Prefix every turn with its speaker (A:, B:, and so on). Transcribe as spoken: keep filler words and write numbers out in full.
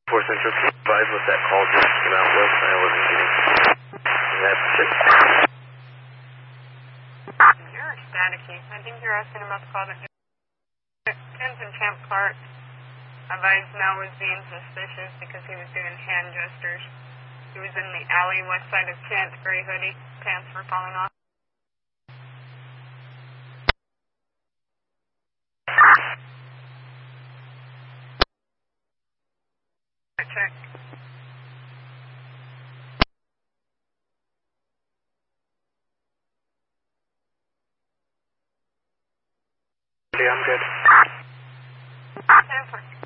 A: four Central, can you advise what that call just came out was? I wasn't getting that shit.
B: You're staticky. I think you're asking about the call that tenth and Champ Park. Advised Mel was being suspicious because he was doing hand gestures. He was in the alley west side of tenth, gray hoodie, pants were falling off. Check.
A: Okay, I'm good.
B: ten four.